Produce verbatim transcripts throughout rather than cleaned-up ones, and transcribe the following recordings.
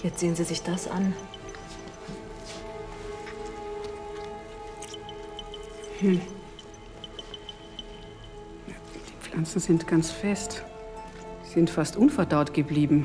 Jetzt sehen Sie sich das an. Hm. Die Pflanzen sind ganz fest. Sie sind fast unverdaut geblieben.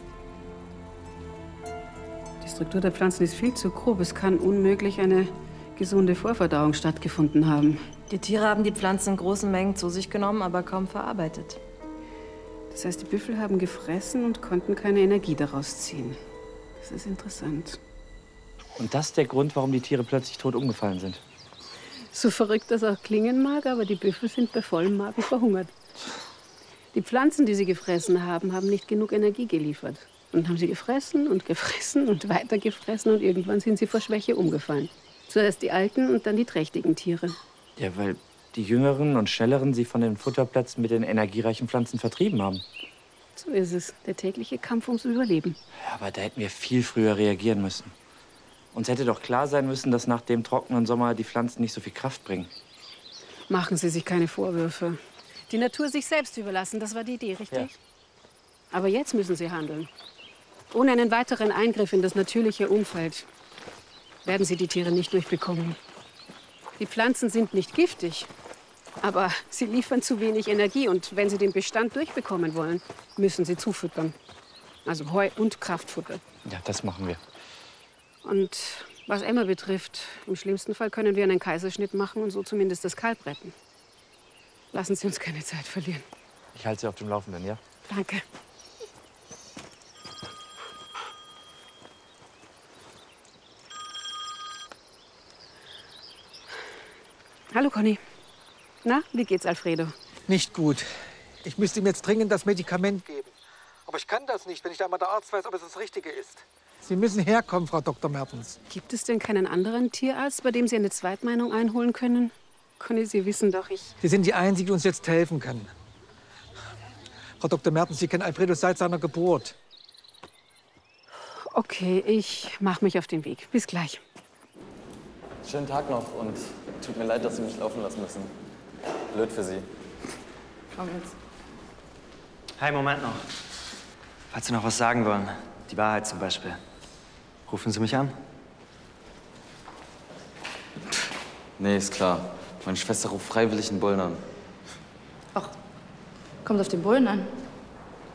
Die Struktur der Pflanzen ist viel zu grob. Es kann unmöglich eine gesunde Vorverdauung stattgefunden haben. Die Tiere haben die Pflanzen in großen Mengen zu sich genommen, aber kaum verarbeitet. Das heißt, die Büffel haben gefressen und konnten keine Energie daraus ziehen. Das ist interessant. Und das ist der Grund, warum die Tiere plötzlich tot umgefallen sind? So verrückt das auch klingen mag, aber die Büffel sind bei vollem Magen verhungert. Die Pflanzen, die sie gefressen haben, haben nicht genug Energie geliefert. Und haben sie gefressen und gefressen und weiter gefressen und irgendwann sind sie vor Schwäche umgefallen. Zuerst die alten und dann die trächtigen Tiere. Ja, weil die Jüngeren und Schnelleren sie von den Futterplätzen mit den energiereichen Pflanzen vertrieben haben. So ist es. Der tägliche Kampf ums Überleben. Ja, aber da hätten wir viel früher reagieren müssen. Uns hätte doch klar sein müssen, dass nach dem trockenen Sommer die Pflanzen nicht so viel Kraft bringen. Machen Sie sich keine Vorwürfe. Die Natur sich selbst überlassen, das war die Idee, richtig? Ja. Aber jetzt müssen Sie handeln. Ohne einen weiteren Eingriff in das natürliche Umfeld werden Sie die Tiere nicht durchbekommen. Die Pflanzen sind nicht giftig, aber sie liefern zu wenig Energie. Und wenn Sie den Bestand durchbekommen wollen, müssen Sie zufüttern. Also Heu und Kraftfutter. Ja, das machen wir. Und was Emma betrifft, im schlimmsten Fall können wir einen Kaiserschnitt machen und so zumindest das Kalb retten. Lassen Sie uns keine Zeit verlieren. Ich halte Sie auf dem Laufenden, ja? Danke. Hallo, Conny. Na, wie geht's, Alfredo? Nicht gut. Ich müsste ihm jetzt dringend das Medikament geben. Aber ich kann das nicht, wenn nicht einmal der Arzt weiß, ob es das Richtige ist. Sie müssen herkommen, Frau Doktor Mertens. Gibt es denn keinen anderen Tierarzt, bei dem Sie eine Zweitmeinung einholen können? Conny, Sie wissen doch, ich... Sie sind die Einzige, die uns jetzt helfen kann. Frau Doktor Mertens, Sie kennen Alfredo seit seiner Geburt. Okay, ich mache mich auf den Weg. Bis gleich. Schönen Tag noch und tut mir leid, dass Sie mich laufen lassen müssen. Blöd für Sie. Komm jetzt. Hi, Moment noch. Falls Sie noch was sagen wollen, die Wahrheit zum Beispiel, rufen Sie mich an. Nee, ist klar. Meine Schwester ruft freiwillig einen Bullen an. Ach, kommt auf den Bullen an.